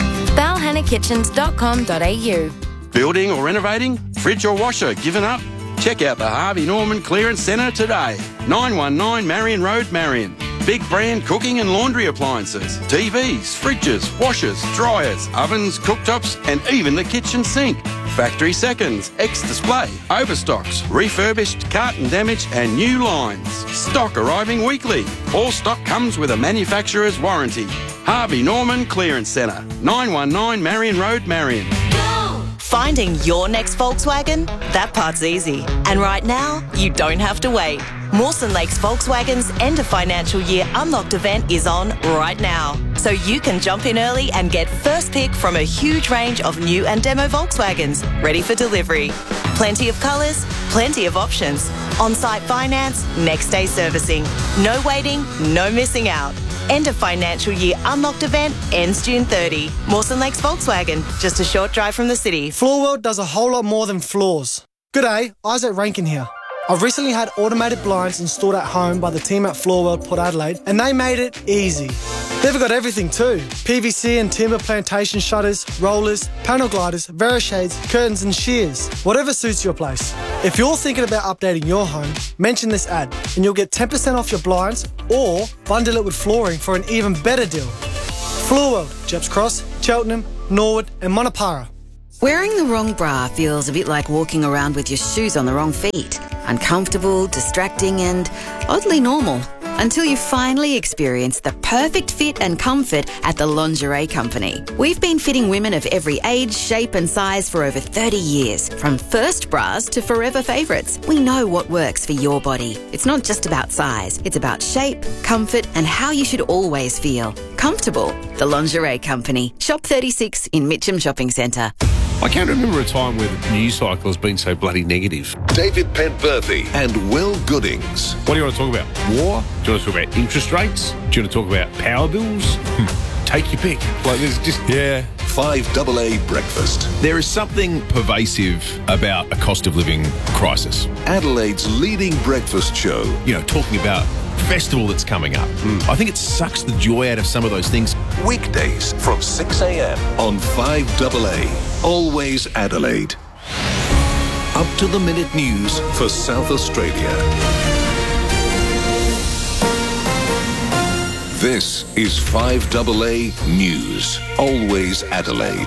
balhannakitchens.com.au. Building or renovating? Fridge or washer given up? Check out the Harvey Norman Clearance Centre today. 919 Marion Road, Marion. Big brand cooking and laundry appliances, TVs, fridges, washers, dryers, ovens, cooktops, and even the kitchen sink. Factory seconds, ex-display, overstocks, refurbished, carton damage, and new lines. Stock arriving weekly. All stock comes with a manufacturer's warranty. Harvey Norman Clearance Centre, 919 Marion Road, Marion. Finding your next Volkswagen? That part's easy. And right now, you don't have to wait. Mawson Lakes Volkswagen's end of financial year unlocked event is on right now. So you can jump in early and get first pick from a huge range of new and demo Volkswagens ready for delivery. Plenty of colours, plenty of options. On-site finance, next day servicing. No waiting, no missing out. End of financial year unlocked event ends June 30. Mawson Lakes Volkswagen, just a short drive from the city. Floor World does a whole lot more than floors. G'day, Isaac Rankin here. I've recently had automated blinds installed at home by the team at Floor World Port Adelaide, and they made it easy. They've got everything too. PVC and timber plantation shutters, rollers, panel gliders, Verishades, curtains and shears. Whatever suits your place. If you're thinking about updating your home, mention this ad and you'll get 10% off your blinds or bundle it with flooring for an even better deal. Floorworld, Jeps Cross, Cheltenham, Norwood and Monopara. Wearing the wrong bra feels a bit like walking around with your shoes on the wrong feet. Uncomfortable, distracting and oddly normal. Until you finally experience the perfect fit and comfort at the Lingerie Company. We've been fitting women of every age, shape and size for over 30 years. From first bras to forever favourites. We know what works for your body. It's not just about size. It's about shape, comfort and how you should always feel. Comfortable. The Lingerie Company. Shop 36 in Mitcham Shopping Centre. I can't remember a time where the news cycle has been so bloody negative. David Penberthy and Will Goodings. What do you want to talk about? War? Do you want to talk about interest rates? Do you want to talk about power bills? Take your pick. Like, there's just... Yeah. 5AA Breakfast. There is something pervasive about a cost of living crisis. Adelaide's leading breakfast show. You know, talking about festival that's coming up. I think it sucks the joy out of some of those things. Weekdays from 6 a.m. on 5AA. Always Adelaide. Up to the minute news for South Australia. This is 5AA News. Always Adelaide.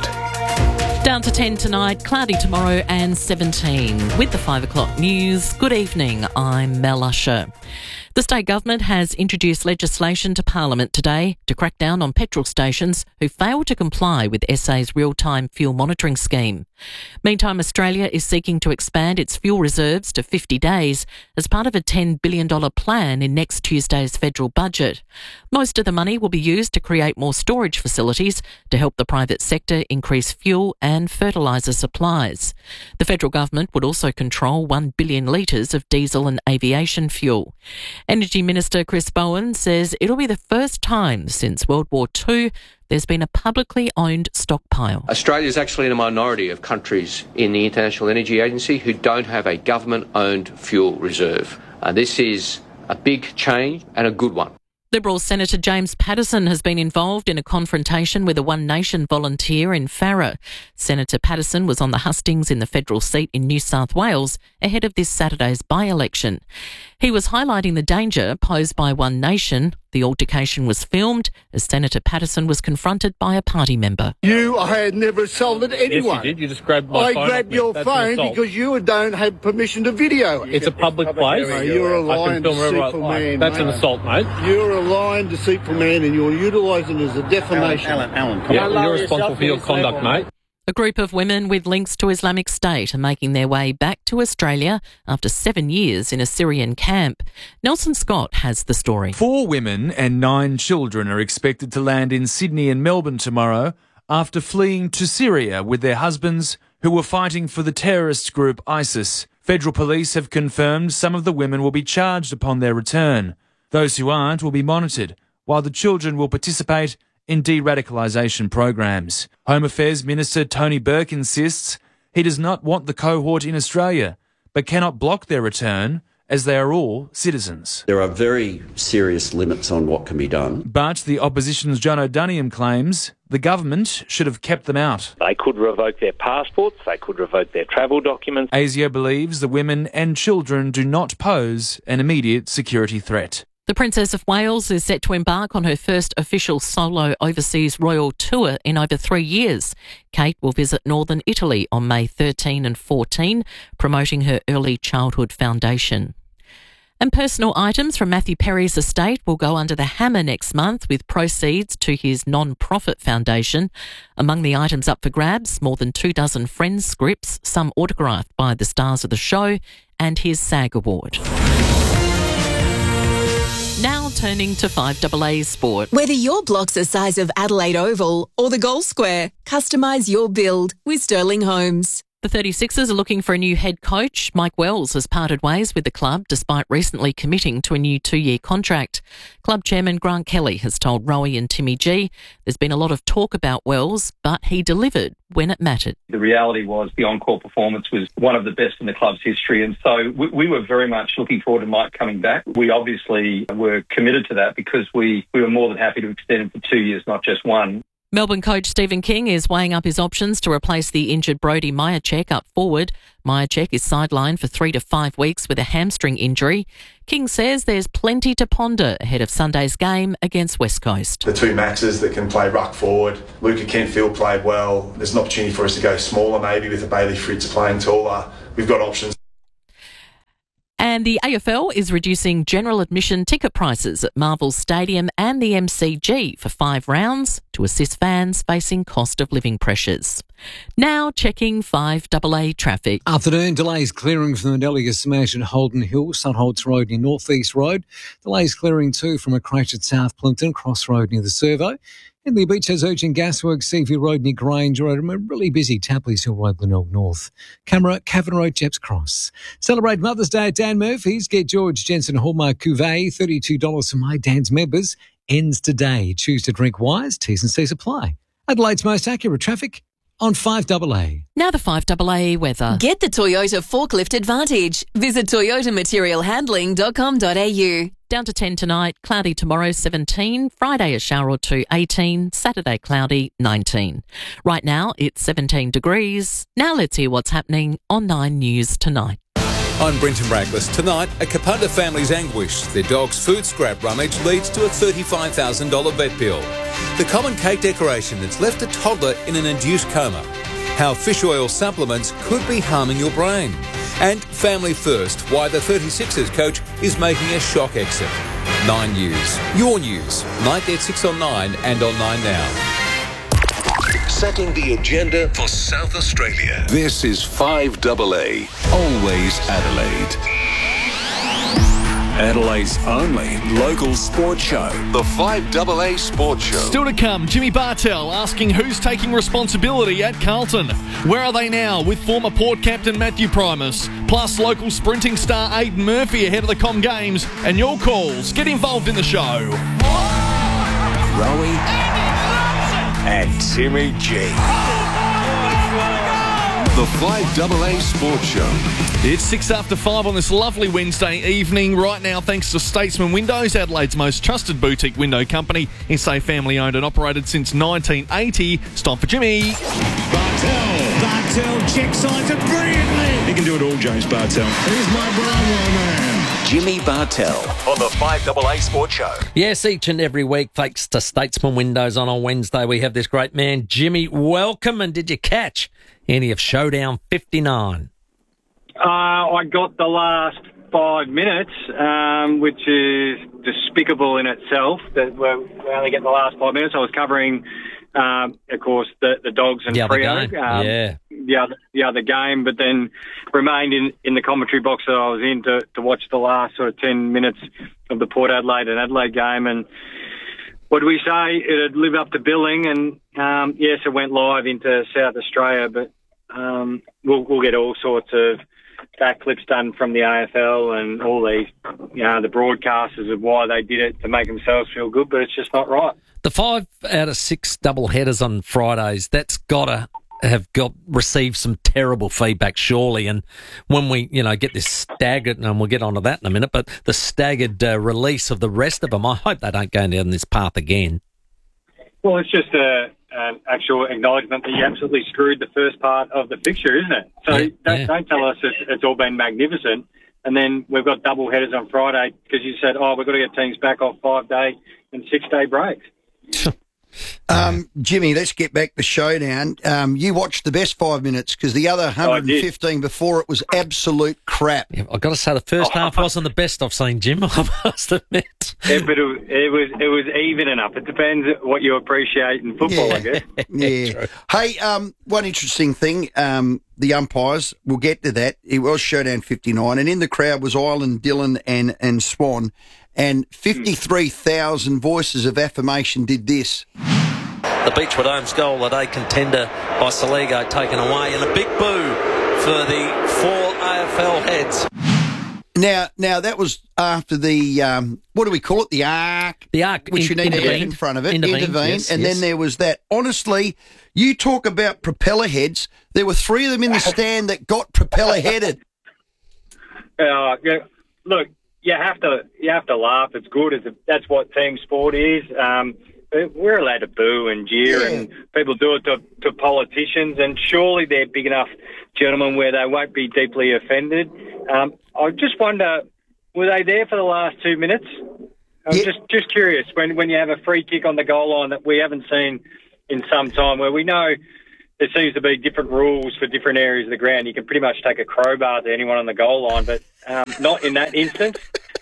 Down to 10 tonight, cloudy tomorrow and 17. With the 5 o'clock news, good evening, I'm Mel Usher. The state government has introduced legislation to Parliament today to crack down on petrol stations who fail to comply with SA's real-time fuel monitoring scheme. Meantime, Australia is seeking to expand its fuel reserves to 50 days as part of a $10 billion plan in next Tuesday's federal budget. Most of the money will be used to create more storage facilities to help the private sector increase fuel and fertiliser supplies. The federal government would also control 1 billion litres of diesel and aviation fuel. Energy Minister Chris Bowen says it'll be the first time since World War II there's been a publicly owned stockpile. Australia is actually in a minority of countries in the International Energy Agency who don't have a government-owned fuel reserve. This is a big change and a good one. Liberal Senator James Paterson has been involved in a confrontation with a One Nation volunteer in Farrer. Senator Paterson was on the hustings in the federal seat in New South Wales ahead of this Saturday's by-election. He was highlighting the danger posed by One Nation. The altercation was filmed as Senator Paterson was confronted by a party member. I had never assaulted anyone. Yes, you did. You just grabbed my phone. I grabbed your phone because you don't have permission to video it. It's a public place. No, you're a lying, deceitful man. That's an assault, mate. You're a lying, deceitful man and you're utilising it as a defamation. Alan, come on. You're responsible for your conduct, mate. A group of women with links to Islamic State are making their way back to Australia after 7 years in a Syrian camp. Nelson Scott has the story. 4 women and 9 children are expected to land in Sydney and Melbourne tomorrow after fleeing to Syria with their husbands who were fighting for the terrorist group ISIS. Federal police have confirmed some of the women will be charged upon their return. Those who aren't will be monitored, while the children will participate in de-radicalisation programs. Home Affairs Minister Tony Burke insists he does not want the cohort in Australia, but cannot block their return as they are all citizens. There are very serious limits on what can be done. But the opposition's John O'Doniam claims the government should have kept them out. They could revoke their passports, they could revoke their travel documents. ASIO believes the women and children do not pose an immediate security threat. The Princess of Wales is set to embark on her first official solo overseas royal tour in over 3 years. Kate will visit northern Italy on May 13 and 14, promoting her early childhood foundation. And personal items from Matthew Perry's estate will go under the hammer next month with proceeds to his non-profit foundation. Among the items up for grabs, more than 24 Friends scripts, some autographed by the stars of the show, and his SAG award. Now turning to 5AA Sport. Whether your block's the size of Adelaide Oval or the Gold Square, customise your build with Sterling Homes. The 36ers are looking for a new head coach. Mike Wells has parted ways with the club despite recently committing to a new 2-year contract. Club chairman Grant Kelly has told Rowie and Timmy G there's been a lot of talk about Wells, but he delivered when it mattered. The reality was the on-court performance was one of the best in the club's history, and so we were very much looking forward to Mike coming back. We obviously were committed to that because we were more than happy to extend him for 2 years, not just one. Melbourne coach Stephen King is weighing up his options to replace the injured Brody Mihocek up forward. Mihocek is sidelined for 3 to 5 weeks with a hamstring injury. King says there's plenty to ponder ahead of Sunday's game against West Coast. The two Maxes that can play ruck forward. Luca Kentfield played well. There's an opportunity for us to go smaller maybe with a Bailey Fritz playing taller. We've got options. And the AFL is reducing general admission ticket prices at Marvel Stadium and the MCG for 5 rounds to assist fans facing cost of living pressures. Now checking 5AA traffic. Afternoon, delays clearing from the Delia smash at Holden Hill, Sunholts Road near North East Road. Delays clearing too from a crash at South Plimpton, Cross Road near the Servo. In the Beach has urgent gasworks, Seaview Road near Grange Road, and a really busy Tapley's Hill Road, Glenelg North. Camera, Cavan Road, Jeps Cross. Celebrate Mother's Day at Dan Murphy's. Get George Jensen Hallmark Cuvée, $32 for My Dan's members. Ends today. Choose to drink wise. T's and C's apply. Adelaide's most accurate traffic on 5AA. Now the 5AA weather. Get the Toyota Forklift Advantage. Visit toyotamaterialhandling.com.au. Down to 10 tonight, cloudy tomorrow 17, Friday a shower or two 18, Saturday cloudy 19. Right now it's 17 degrees. Now let's hear what's happening on 9 News tonight. I'm Brenton Braglis. Tonight, a Kapunda family's anguish. Their dog's food scrap rummage leads to a $35,000 vet bill. The common cake decoration that's left a toddler in an induced coma. How fish oil supplements could be harming your brain. And Family First, why the 36ers coach is making a shock exit. 9 News. Your news. Night at 6 on 9 and on 9 Now. Setting the agenda for South Australia. This is 5AA. Always Adelaide. Adelaide's only local sports show. The 5AA Sports Show. Still to come, Jimmy Bartell asking who's taking responsibility at Carlton. Where are they now with former Port captain Matthew Primus? Plus local sprinting star Aiden Murphy ahead of the Com Games. And your calls. Get involved in the show. Rowie and Timmy G. The 5AA Sports Show. It's 6 after 5 on this lovely Wednesday evening. Right now, thanks to Statesman Windows, Adelaide's most trusted boutique window company. SA family owned and operated since 1980. It's time for Jimmy. Bartell check signs it brilliantly. He can do it all, James Bartell. He's my Bravo man. Jimmy Bartell on the 5AA Sports Show. Yes, each and every week, thanks to Statesman Windows on a Wednesday, we have this great man, Jimmy. Welcome, and did you catch any of Showdown 59? I got the last 5 minutes, which is despicable in itself that we only get the last 5 minutes. I was covering, of course, the Dogs and Freo. The other game, but then remained in the commentary box that I was in to watch the last sort of 10 minutes of the Port Adelaide and Adelaide game. And what do we say? It'd live up to billing, and yes, it went live into South Australia, but we'll get all sorts of back clips done from the AFL and all these, the broadcasters of why they did it to make themselves feel good, but it's just not right. The 5 out of 6 double headers on Fridays, that's got to received some terrible feedback, surely. And when we, get this staggered, and we'll get onto that in a minute, but the staggered release of the rest of them, I hope they don't go down this path again. Well, it's just an actual acknowledgement that you absolutely screwed the first part of the fixture, isn't it? So don't tell us it's all been magnificent. And then we've got double headers on Friday because you said, we've got to get teams back off 5-day and 6-day breaks. Jimmy, let's get back to Showdown. You watched the best 5 minutes because the other 115 before it was absolute crap. Yeah, I've got to say the first half wasn't the best I've seen, Jim, I must admit. Yeah, but it was even enough. It depends what you appreciate in football, I guess. Yeah. Hey, one interesting thing, the umpires, we'll get to that. It was Showdown 59, and in the crowd was Ireland, Dillon and Swan. And 53,000 voices of affirmation did this. The Beechwood Homes goal, a day contender by Saligo taken away, and a big boo for the 4 AFL heads. Now that was after the what do we call it? The arc. The arc, which you need to have in front of it. Intervened. Yes, and then there was that. Honestly, you talk about propeller heads. There were 3 of them in the stand that got propeller headed. Yeah, look, you have to laugh. It's good. That's what team sport is. We're allowed to boo and jeer, and people do it to politicians, and surely they're big enough gentlemen where they won't be deeply offended. I just wonder, were they there for the last 2 minutes? I'm just curious, when you have a free kick on the goal line that we haven't seen in some time, where we know there seems to be different rules for different areas of the ground. You can pretty much take a crowbar to anyone on the goal line, but not in that instance.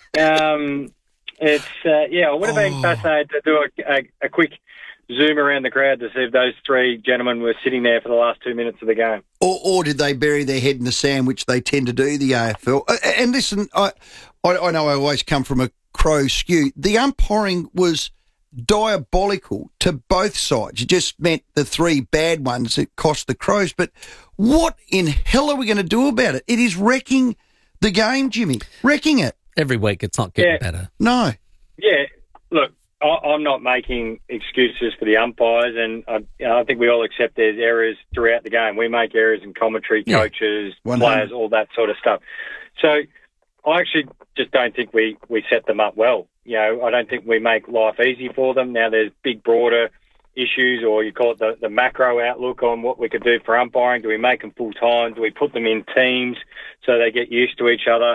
I would have been fascinated to do a quick zoom around the crowd to see if those 3 gentlemen were sitting there for the last 2 minutes of the game. Or did they bury their head in the sand, which they tend to do, the AFL? And listen, I know I always come from a Crow skew. The umpiring was diabolical to both sides. It just meant the 3 bad ones that cost the Crows. But what in hell are we going to do about it? It is wrecking the game, Jimmy. Wrecking it. Every week it's not getting better. No. Yeah, look, I'm not making excuses for the umpires, and I think we all accept there's errors throughout the game. We make errors in commentary, coaches, players, all that sort of stuff. So I actually just don't think we set them up well. I don't think we make life easy for them. Now there's big, broader issues, or you call it the macro outlook on what we could do for umpiring. Do we make them full-time? Do we put them in teams so they get used to each other?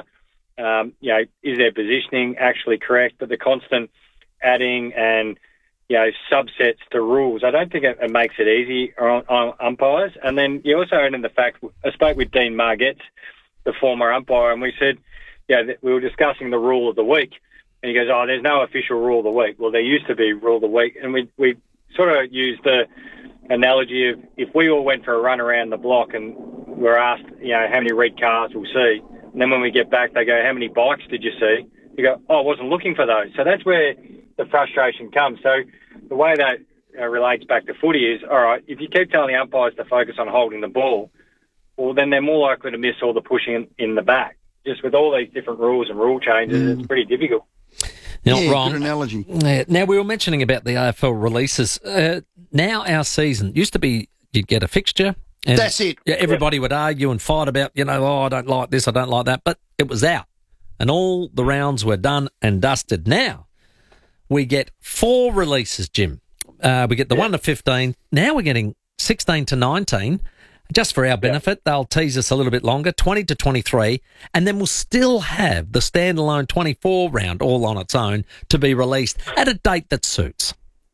Is their positioning actually correct? But the constant adding and, subsets to rules, I don't think it makes it easy on umpires. And then you also own in the fact, I spoke with Dean Margetts, the former umpire, and we said, we were discussing the rule of the week. And he goes, there's no official rule of the week. Well, there used to be rule of the week. And we sort of used the analogy of if we all went for a run around the block and were asked, how many red cars we'll see. And then when we get back, they go, how many bikes did you see? You go, I wasn't looking for those. So that's where the frustration comes. So the way that relates back to footy is, all right, if you keep telling the umpires to focus on holding the ball, well, then they're more likely to miss all the pushing in the back. Just with all these different rules and rule changes, it's pretty difficult. You're not wrong. Good analogy. Now, we were mentioning about the AFL releases. Now our season used to be you'd get a fixture. And that's it. Everybody would argue and fight about, I don't like this, I don't like that. But it was out. And all the rounds were done and dusted. Now we get 4 releases, Jim. We get the 1 to 15. Now we're getting 16 to 19. Just for our benefit, they'll tease us a little bit longer, 20 to 23, and then we'll still have the standalone 24 round all on its own to be released at a date that suits.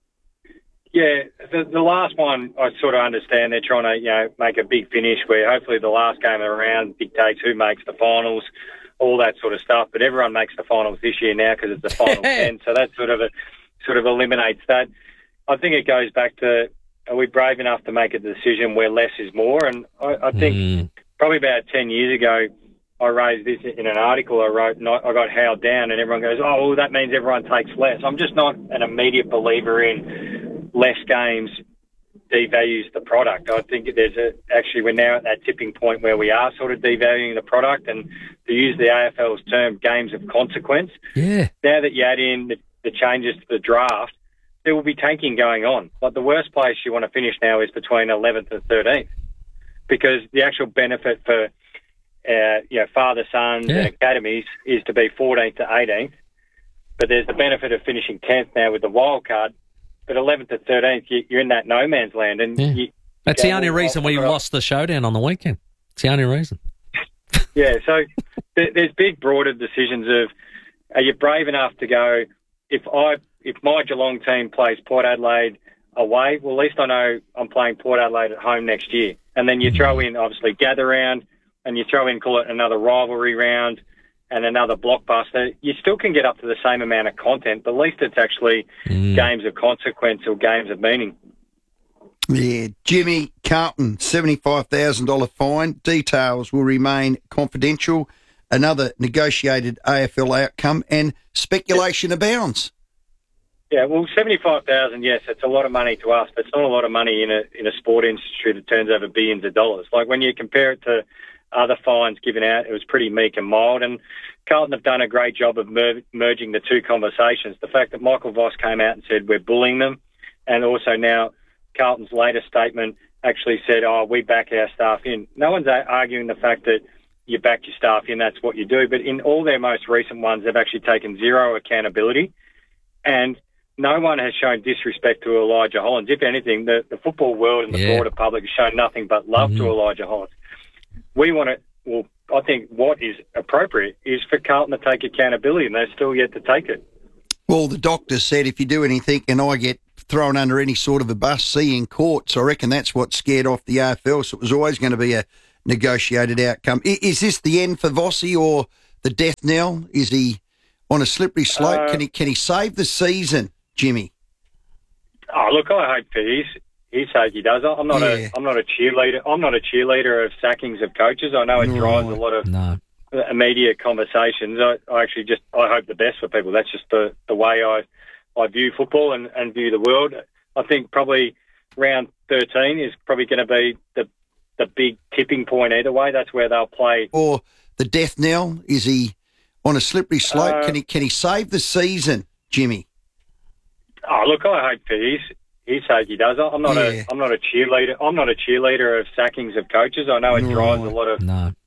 Yeah, the last one, I sort of understand they're trying to, make a big finish where hopefully the last game of the round dictates who makes the finals, all that sort of stuff. But everyone makes the finals this year now because it's the final 10, so that sort of eliminates that. I think it goes back to, are we brave enough to make a decision where less is more? And I think probably about 10 years ago, I raised this in an article I wrote, and I got howled down, and everyone goes, that means everyone takes less. I'm just not an immediate believer in less games devalues the product. I think we're now at that tipping point where we are sort of devaluing the product, and to use the AFL's term, games of consequence. Yeah. Now that you add in the changes to the draft, there will be tanking going on. Like the worst place you want to finish now is between 11th and 13th, because the actual benefit for father-sons and academies is to be 14th to 18th, but there's the benefit of finishing 10th now with the wild card. But 11th to 13th, you're in that no man's land. And that's the only reason we lost the showdown on the weekend. It's the only reason. Yeah, so there's big, broader decisions of, are you brave enough to go, if my Geelong team plays Port Adelaide away, well, at least I know I'm playing Port Adelaide at home next year. And then you throw in, obviously, gather round, and you throw in, call it another rivalry round, and another blockbuster, you still can get up to the same amount of content, but at least it's actually games of consequence or games of meaning. Yeah, Jimmy Carlton, $75,000 fine. Details will remain confidential. Another negotiated AFL outcome, and speculation abounds. Yeah, well, 75,000, yes, it's a lot of money to us, but it's not a lot of money in a sport industry that turns over billions of dollars. Like when you compare it to other fines given out, it was pretty meek and mild. And Carlton have done a great job of merging the two conversations. The fact that Michael Voss came out and said we're bullying them, and also now Carlton's latest statement actually said, we back our staff in. No one's arguing the fact that you back your staff in, that's what you do. But in all their most recent ones, they've actually taken zero accountability. And no one has shown disrespect to Elijah Hollins. If anything, the football world and the broader public has shown nothing but love to Elijah Hollins. We want to, I think what is appropriate is for Carlton to take accountability, and they're still yet to take it. Well, the doctor said if you do anything and I get thrown under any sort of a bus, see in court. So I reckon that's what scared off the AFL. So it was always going to be a negotiated outcome. Is this the end for Vossi or the death knell? Is he on a slippery slope? Can he save the season, Jimmy? Oh, look, I hope for his sake he does. I'm not a cheerleader. I'm not a cheerleader of sackings of coaches. I know it drives a lot of media conversations. I actually I hope the best for people. That's just the way I view football and view the world. I think probably round 13 is probably going to be the big tipping point either way. That's where they'll play. Or the death knell, is he on a slippery slope? Can he save the season, Jimmy? Oh, look, I hope for his sake he does. I'm not a cheerleader. I'm not a cheerleader of sackings of coaches. I know it drives a lot of